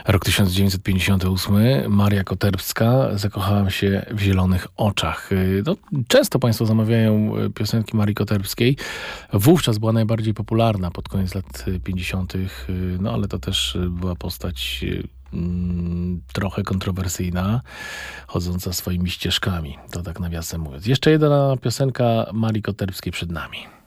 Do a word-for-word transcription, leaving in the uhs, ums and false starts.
Rok tysiąc dziewięćset pięćdziesiąty ósmy. Maria Koterbska. Zakochałam się w zielonych oczach. No, często państwo zamawiają piosenki Marii Koterbskiej. Wówczas była najbardziej popularna pod koniec lat pięćdziesiątych. No ale to też była postać mm, trochę kontrowersyjna, chodząca swoimi ścieżkami. To tak nawiasem mówiąc. Jeszcze jedna piosenka Marii Koterbskiej przed nami.